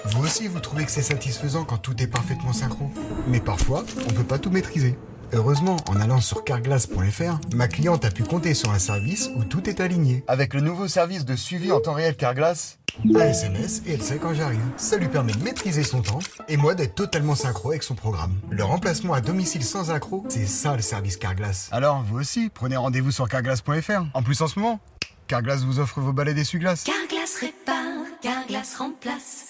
Vous aussi, vous trouvez que c'est satisfaisant quand tout est parfaitement synchro. Mais parfois, on peut pas tout maîtriser. Heureusement, en allant sur carglass.fr, ma cliente a pu compter sur un service où tout est aligné. Avec le nouveau service de suivi en temps réel Carglass, un SMS et elle sait quand j'arrive. Ça lui permet de maîtriser son temps et moi d'être totalement synchro avec son programme. Le remplacement à domicile sans accroc, c'est ça le service Carglass. Alors vous aussi, prenez rendez-vous sur carglass.fr. En plus en ce moment, Carglass vous offre vos balais d'essuie-glace. Carglass répare, Carglass remplace.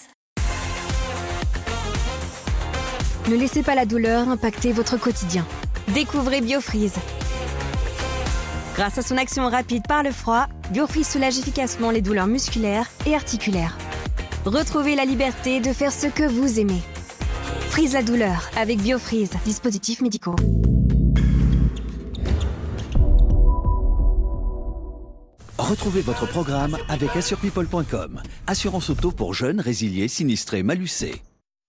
Ne laissez pas la douleur impacter votre quotidien. Découvrez Biofreeze. Grâce à son action rapide par le froid, Biofreeze soulage efficacement les douleurs musculaires et articulaires. Retrouvez la liberté de faire ce que vous aimez. Freeze la douleur avec Biofreeze, dispositifs médicaux. Retrouvez votre programme avec assurepeople.com. Assurance auto pour jeunes, résiliés, sinistrés, malucés.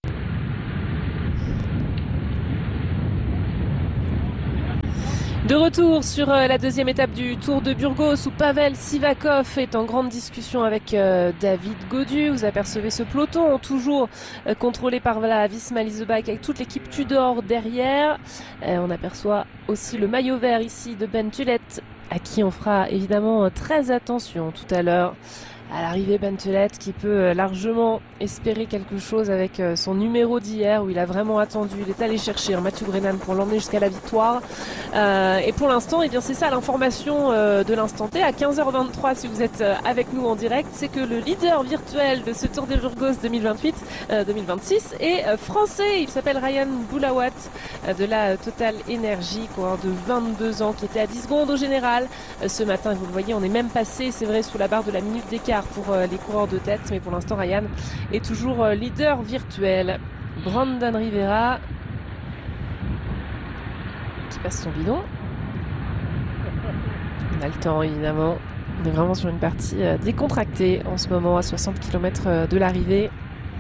De retour sur la deuxième étape du Tour de Burgos où Pavel Sivakov est en grande discussion avec David Gaudu. Vous apercevez ce peloton toujours contrôlé par la Visma-Leasebike avec toute l'équipe Tudor derrière. On aperçoit aussi le maillot vert ici de Ben Tullet à qui on fera évidemment très attention tout à l'heure. À l'arrivée, Ben Tullet qui peut largement espérer quelque chose avec son numéro d'hier où il a vraiment attendu. Il est allé chercher Mathieu Brennan pour l'emmener jusqu'à la victoire. Et pour l'instant, eh bien, c'est ça l'information de l'instant T. À 15h23, si vous êtes avec nous en direct, c'est que le leader virtuel de ce Tour de Burgos 2026 est français. Il s'appelle Ryan Boulawat de la Total Energy, coureur de 22 ans qui était à 10 secondes au général. Ce matin, vous le voyez, on est même passé, c'est vrai, sous la barre de la minute d'écart pour les coureurs de tête, mais pour l'instant Ryan est toujours leader virtuel. Brandon Rivera qui passe son bidon. On a le temps évidemment. On est vraiment sur une partie décontractée en ce moment à 60 km de l'arrivée.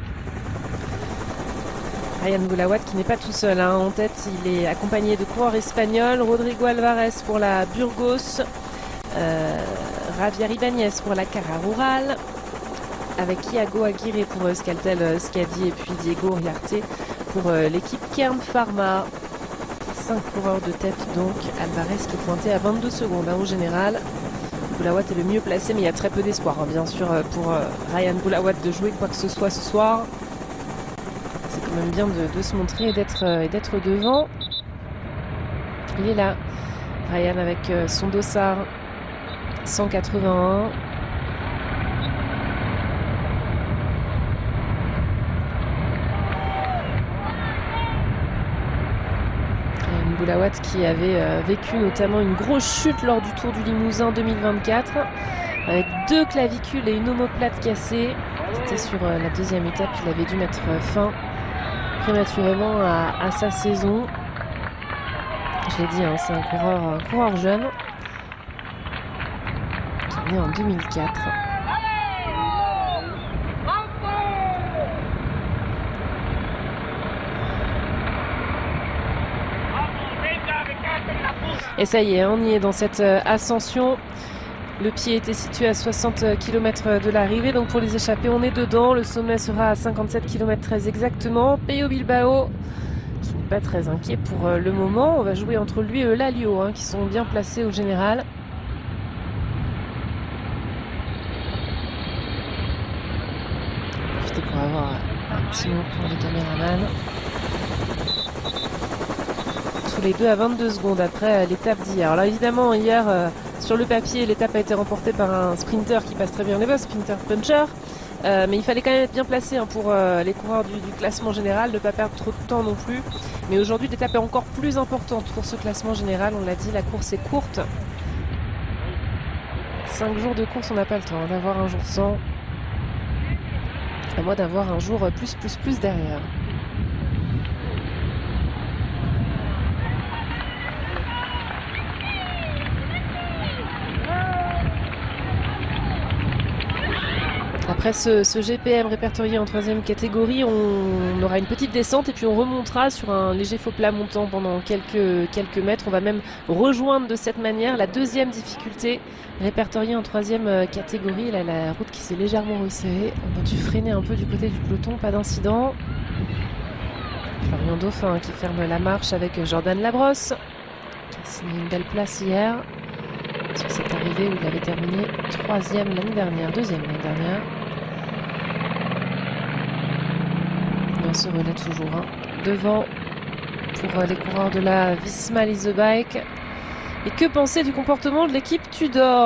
Ryan Boulawat qui n'est pas tout seul en tête, il est accompagné de coureurs espagnols. Rodrigo Alvarez pour la Burgos. Javier Ibáñez pour la Cara Rural, avec Iago Aguirre pour Euskaltel Skadi et puis Diego Riarte pour l'équipe Kern Pharma. 5 coureurs de tête donc. Alvarez qui est pointé à 22 secondes au général. Boulawat est le mieux placé, mais il y a très peu d'espoir bien sûr pour Ryan Boulawat de jouer quoi que ce soit ce soir. C'est quand même bien de se montrer et d'être devant. Il est là, Ryan avec son dossard 181. Boulawat qui avait vécu notamment une grosse chute lors du Tour du Limousin 2024 avec 2 clavicules et une omoplate cassée. C'était sur la deuxième étape, il avait dû mettre fin prématurément à sa saison. Je l'ai dit, c'est un coureur jeune. Né en 2004. Et ça y est, on y est dans cette ascension. Le pied était situé à 60 km de l'arrivée, donc pour les échappés, on est dedans. Le sommet sera à 57 km très exactement. Peyo Bilbao, qui n'est pas très inquiet pour le moment. On va jouer entre lui et Eulaliu, qui sont bien placés au général. Pour avoir un petit mot pour les caméramans. Tous les deux à 22 secondes après l'étape d'hier. Alors évidemment hier sur le papier l'étape a été remportée par un sprinter qui passe très bien les bosses, sprinter puncher, mais il fallait quand même être bien placé pour les coureurs du classement général, ne pas perdre trop de temps non plus. Mais aujourd'hui l'étape est encore plus importante pour ce classement général, on l'a dit, la course est courte. 5 jours de course, on n'a pas le temps d'avoir un jour sans. À moi d'avoir un jour plus derrière. Après ce GPM répertorié en 3e catégorie, on aura une petite descente et puis on remontera sur un léger faux plat montant pendant quelques mètres. On va même rejoindre de cette manière la 2e difficulté répertoriée en 3e catégorie. Là, la route qui s'est légèrement resserrée. On a dû freiner un peu du côté du peloton, pas d'incident. Florian Dauphin qui ferme la marche avec Jordan Labrosse, qui a signé une belle place hier sur cette arrivée où il avait terminé 3e l'année dernière, 2e l'année dernière. Et on se relaie toujours devant pour les coureurs de la Visma Lease the Bike. Et que penser du comportement de l'équipe Tudor ?